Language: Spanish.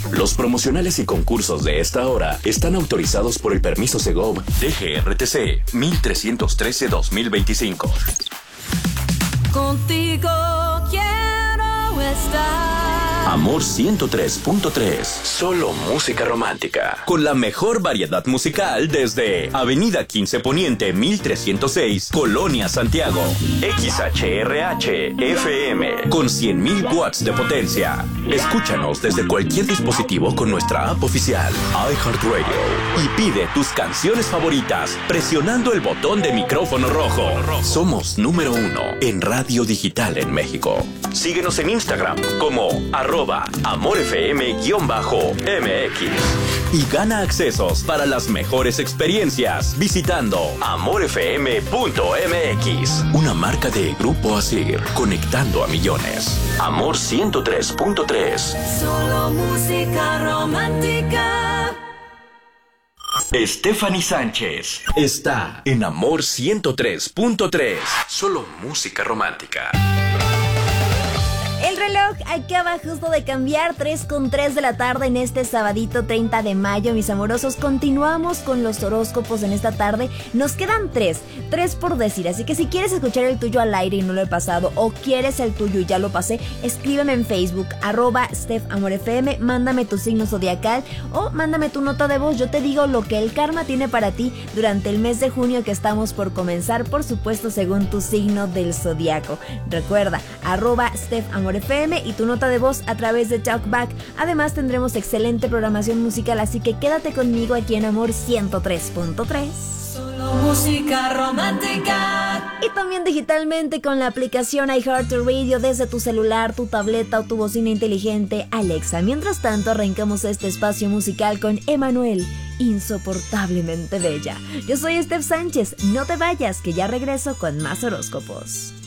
Los promocionales y concursos de esta hora están autorizados por el permiso Segov DGRTC 1313-2025. Contigo quiero estar. Amor 103.3. Solo música romántica. Con la mejor variedad musical desde Avenida 15 Poniente 1306, Colonia Santiago. XHRH FM con 100.000 watts de potencia. Escúchanos desde cualquier dispositivo con nuestra app oficial iHeartRadio y pide tus canciones favoritas presionando el botón de micrófono rojo. Somos número 1 en radio digital en México. Síguenos en Instagram como @AmorFM_MX y gana accesos para las mejores experiencias visitando amorfm.mx. Una marca de Grupo Asir, conectando a millones. Amor 103.3. Solo música romántica. Stephanie Sánchez está en Amor 103.3. Solo música romántica. El reloj acaba justo de cambiar, 3:03 de la tarde en este sabadito 30 de mayo, mis amorosos. Continuamos con los horóscopos en esta tarde. Nos quedan tres por decir, así que si quieres escuchar el tuyo al aire y no lo he pasado, o quieres el tuyo y ya lo pasé, escríbeme en Facebook, @StephAmorFM, mándame tu signo zodiacal o mándame tu nota de voz. Yo te digo lo que el karma tiene para ti durante el mes de junio que estamos por comenzar, por supuesto según tu signo del zodiaco. Recuerda, @StephAmorFM y tu nota de voz a través de Talkback. Además tendremos excelente programación musical, así que quédate conmigo aquí en Amor 103.3. Solo música romántica. Y también digitalmente con la aplicación iHeartRadio desde tu celular, tu tableta o tu bocina inteligente Alexa. Mientras tanto arrancamos este espacio musical con Emanuel, Insoportablemente Bella. Yo soy Steph Sánchez, no te vayas que ya regreso con más horóscopos.